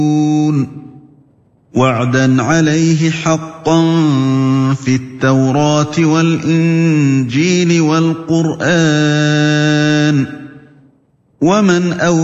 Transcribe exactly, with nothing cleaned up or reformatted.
وَعْدًا عَلَيْهِ حَقًّا فِي التَّوْرَاةِ وَالْإِنجِيلِ وَالْقُرْآنِ ۚ وَمَنْ أَوْفَىٰ